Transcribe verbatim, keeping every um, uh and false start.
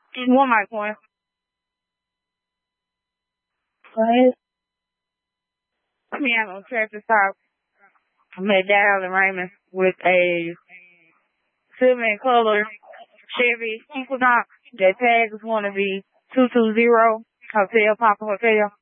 One mic point. Go ahead. Me, I'm on traffic stop. I'm at Dallas and Raymond with a silver and color Chevy Equinox. That tag is going to be two two zero Hotel Papa Hotel.